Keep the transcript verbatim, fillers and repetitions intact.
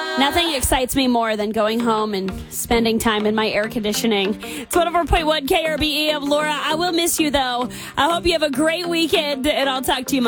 Nothing excites me more than going home and spending time in my air conditioning. It's one oh four point one K R B E. I'm Laura. I will miss you, though. I hope you have a great weekend, and I'll talk to you Monday.